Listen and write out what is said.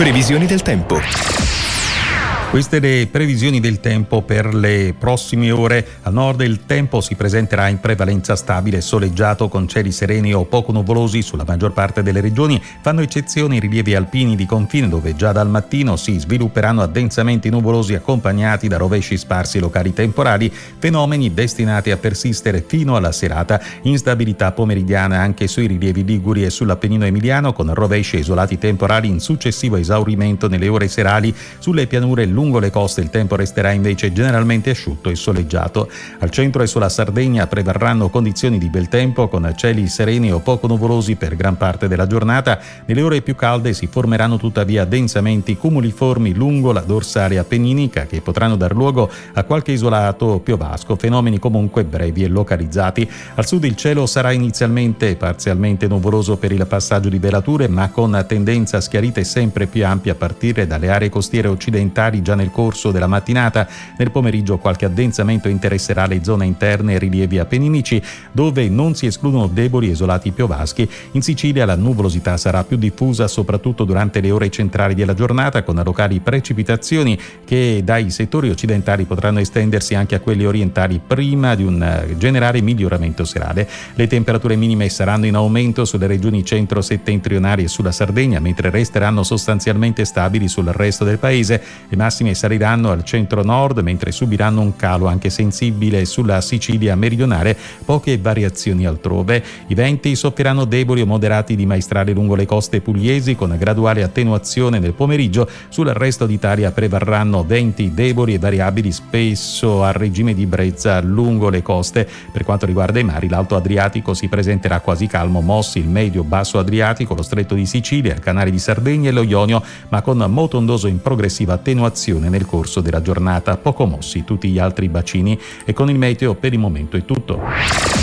Previsioni del tempo. Queste le previsioni del tempo per le prossime ore. Al nord il tempo si presenterà in prevalenza stabile e soleggiato con cieli sereni o poco nuvolosi sulla maggior parte delle regioni. Fanno eccezione i rilievi alpini di confine dove già dal mattino si svilupperanno addensamenti nuvolosi accompagnati da rovesci sparsi locali temporali, fenomeni destinati a persistere fino alla serata. Instabilità pomeridiana anche sui rilievi liguri e sull'Appennino emiliano con rovesci isolati temporali in successivo esaurimento nelle ore serali. Sulle pianure lungo le coste il tempo resterà invece generalmente asciutto e soleggiato. Al centro e sulla Sardegna prevarranno condizioni di bel tempo con cieli sereni o poco nuvolosi per gran parte della giornata. Nelle ore più calde si formeranno tuttavia addensamenti cumuliformi lungo la dorsale appenninica che potranno dar luogo a qualche isolato piovasco, fenomeni comunque brevi e localizzati. Al sud il cielo sarà inizialmente parzialmente nuvoloso per il passaggio di velature, ma con tendenza schiarita e sempre più ampia a partire dalle aree costiere occidentali già nel corso della mattinata. Nel pomeriggio qualche addensamento interesserà le zone interne e rilievi appenninici, dove non si escludono deboli isolati piovaschi. In Sicilia la nuvolosità sarà più diffusa soprattutto durante le ore centrali della giornata, con locali precipitazioni che dai settori occidentali potranno estendersi anche a quelli orientali prima di un generale miglioramento serale. Le temperature minime saranno in aumento sulle regioni centro-settentrionali e sulla Sardegna, mentre resteranno sostanzialmente stabili sul resto del paese. Le massime saliranno al centro-nord, mentre subiranno un calo anche sensibile sulla Sicilia meridionale, poche variazioni altrove. I venti soffieranno deboli o moderati di maestrale lungo le coste pugliesi, con graduale attenuazione nel pomeriggio. Sul resto d'Italia prevarranno venti deboli e variabili, spesso a regime di brezza lungo le coste. Per quanto riguarda i mari, l'Alto Adriatico si presenterà quasi calmo, mossi il medio-basso Adriatico, lo Stretto di Sicilia, il Canale di Sardegna e lo Ionio, ma con moto ondoso in progressiva attenuazione nel corso della giornata. Poco mossi tutti gli altri bacini. E con il meteo per il momento è tutto.